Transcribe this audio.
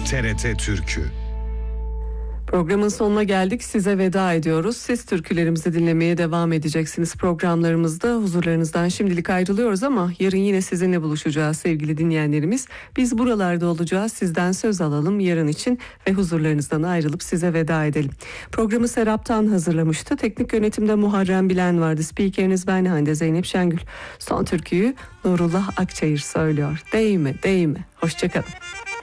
TRT Türkü. Programın sonuna geldik. Size veda ediyoruz. Siz türkülerimizi dinlemeye devam edeceksiniz. Programlarımızda huzurlarınızdan şimdilik ayrılıyoruz ama yarın yine sizinle buluşacağız sevgili dinleyenlerimiz. Biz buralarda olacağız. Sizden söz alalım yarın için ve huzurlarınızdan ayrılıp size veda edelim. Programı Serap'tan hazırlamıştı. Teknik yönetimde Muharrem Bilen vardı. Spikeriniz ben Hande Zeynep Şengül. Son türküyü Nurullah Akçayır söylüyor. Değme, değme. Hoşçakalın.